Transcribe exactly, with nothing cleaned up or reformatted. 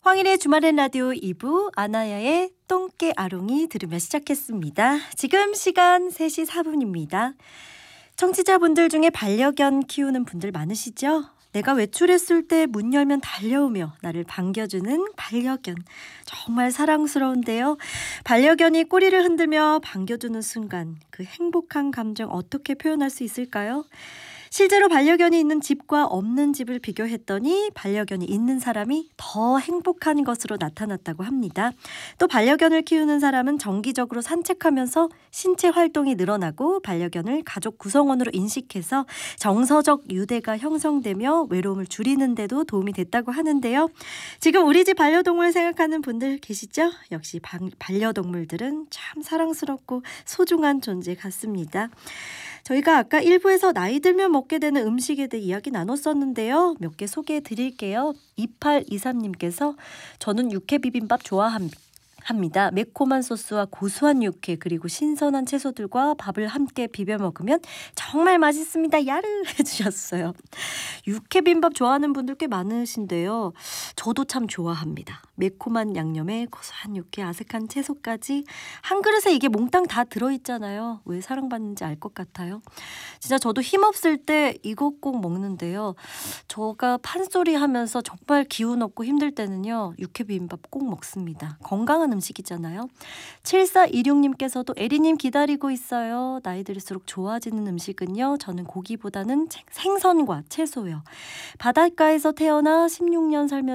황일의 주말엔 라디오 이 부 아나야의 똥개 아롱이 들으며 시작했습니다. 지금 시간 세 시 사 분입니다. 청취자분들 중에 반려견 키우는 분들 많으시죠? 내가 외출했을 때 문 열면 달려오며 나를 반겨주는 반려견. 정말 사랑스러운데요. 반려견이 꼬리를 흔들며 반겨주는 순간 그 행복한 감정 어떻게 표현할 수 있을까요? 실제로 반려견이 있는 집과 없는 집을 비교했더니 반려견이 있는 사람이 더 행복한 것으로 나타났다고 합니다. 또 반려견을 키우는 사람은 정기적으로 산책하면서 신체 활동이 늘어나고 반려견을 가족 구성원으로 인식해서 정서적 유대가 형성되며 외로움을 줄이는 데도 도움이 됐다고 하는데요. 지금 우리 집 반려동물 생각하는 분들 계시죠? 역시 반, 반려동물들은 참 사랑스럽고 소중한 존재 같습니다. 저희가 아까 일 부에서 나이 들면 먹게 되는 음식에 대해 이야기 나눴었는데요. 몇 개 소개해 드릴게요. 이팔이삼 님께서 저는 육회 비빔밥 좋아합니다. 합니다. 매콤한 소스와 고소한 육회 그리고 신선한 채소들과 밥을 함께 비벼 먹으면 정말 맛있습니다. 야르 해주셨어요. 육회 비빔밥 좋아하는 분들 꽤 많으신데요. 저도 참 좋아합니다. 매콤한 양념에 고소한 육회, 아삭한 채소까지 한 그릇에 이게 몽땅 다 들어있잖아요. 왜 사랑받는지 알 것 같아요. 진짜 저도 힘없을 때 이거 꼭 먹는데요. 저가 판소리 하면서 정말 기운 없고 힘들 때는요. 육회 비빔밥 꼭 먹습니다. 건강한 음식이잖아요. 칠사이육 님께서도 에리님 기다리고 있어요. 나이 들수록 좋아지는 음식은요. 저는 고기보다는 생선과 채소요. 바닷가에서 태어나 십육 년 살면서